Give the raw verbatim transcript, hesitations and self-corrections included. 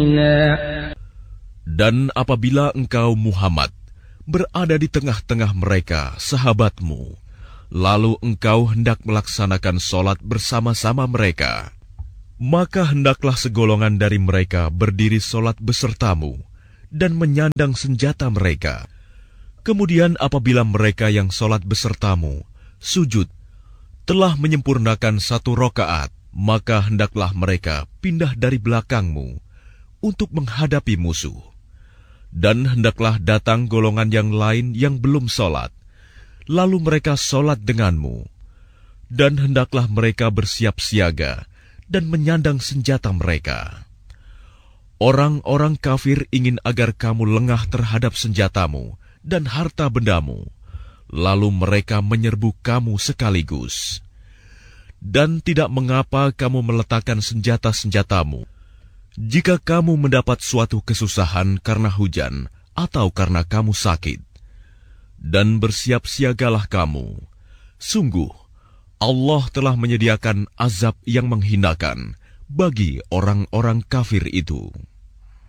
Dan apabila engkau Muhammad berada di tengah-tengah mereka, sahabatmu, lalu engkau hendak melaksanakan solat bersama-sama mereka, maka hendaklah segolongan dari mereka berdiri solat besertamu dan menyandang senjata mereka. Kemudian apabila mereka yang solat besertamu sujud telah menyempurnakan satu rokaat, maka hendaklah mereka pindah dari belakangmu untuk menghadapi musuh. Dan hendaklah datang golongan yang lain yang belum solat, lalu mereka solat denganmu. Dan hendaklah mereka bersiap siaga dan menyandang senjata mereka. Orang-orang kafir ingin agar kamu lengah terhadap senjatamu dan harta bendamu, lalu mereka menyerbu kamu sekaligus. Dan tidak mengapa kamu meletakkan senjata-senjatamu jika kamu mendapat suatu kesusahan karena hujan atau karena kamu sakit. Dan bersiap siagalah kamu. Sungguh, Allah telah menyediakan azab yang menghinakan bagi orang-orang kafir itu.